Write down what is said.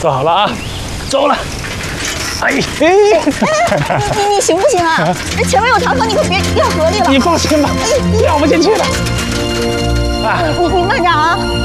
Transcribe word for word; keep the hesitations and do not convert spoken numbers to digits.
坐好了啊，走了。哎， 你你行不行啊？那前面有长河，你可别掉河里了。 你放心吧，掉不进去的。 你你慢点啊。